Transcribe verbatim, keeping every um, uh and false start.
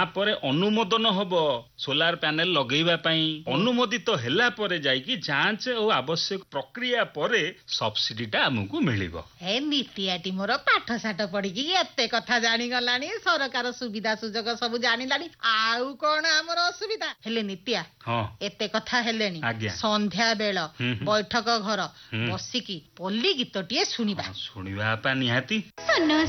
ତାପରେ ଅନୁମୋଦନ ହବ ସୋଲାର ପ୍ୟାନେଲ ଲଗେଇବା ପାଇଁ। ଅନୁମୋଦିତ ହେଲା ପରେ ଯାଇକି ଯାଞ୍ଚ ଓ ଆବଶ୍ୟକ ପ୍ରକ୍ରିୟା ପରେ ସବସିଡିଟା ଆମକୁ ମିଳିବ। ଏ ନିତିଆଟି ମୋର ପାଠ ସାଠ ପଢିକି ଏତେ କଥା ଜାଣିଗଲାଣି, ସରକାର ସୁବିଧା ସୁଯୋଗ ସବୁ ଜାଣିଲାଣି, ଆଉ କଣ ଆମର ଅସୁବିଧା? ହେଲେ ନିତିଆ, ହଁ ଏତେ କଥା ହେଲେଣି, ଆଜ୍ଞା। ସନ୍ଧ୍ୟା ବେଳ ହୁଁ, ହୁଁ। ବୈଠକ ଘର ହୁଁ। ବସିକି ପଲ୍ଲୀ ଗୀତଟିଏ ଶୁଣିବା। ଶୁଣିବା ପା ନିହାତି।